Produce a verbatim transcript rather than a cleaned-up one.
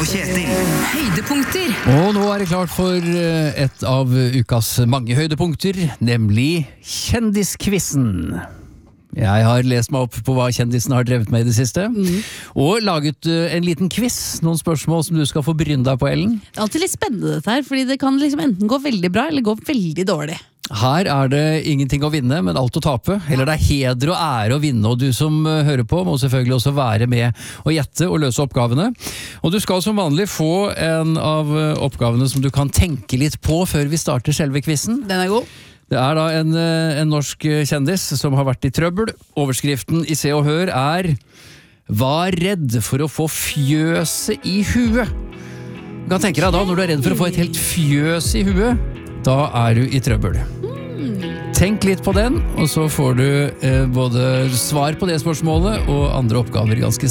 Kjetil. Høydepunkter. Og nå er det klart for eh, et av ukas mange høydepunkter, nemlig kjendiskvissen. Jeg har lest meg opp på hva kjendisen har drevet med i det siste, mm. og laget uh, en liten quiz, noen spørsmål som du skal få bryne deg på, Ellen. Det er alltid litt spennende dette her, fordi det kan liksom enten gå veldig bra, eller gå veldig dårlig. Her er det ingenting å vinne, men alt å tape. Eller det er heder og ære å vinne, og du som uh, hører på må selvfølgelig også være med å gjette og løse oppgavene. Og du skal som vanlig få en av uh, oppgavene som du kan tenke litt på før vi starter selve quizen. Den er god. Det er da en, en norsk kjendis som har vært i trøbbel. Overskriften i Se og Hør er «Var redd for å få fjøset i huet». Du kan tenke deg da, når du er redd for å få et helt fjøs i huet, da er du i trøbbel. Tenk litt på den, og så får du eh, både svar på det spørsmålet og andre oppgaver ganske snart.